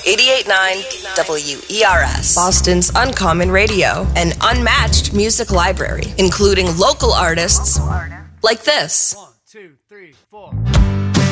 88.9 WERS, Boston's Uncommon Radio, an unmatched music library, including local artists like this. 1, 2, 3, 4.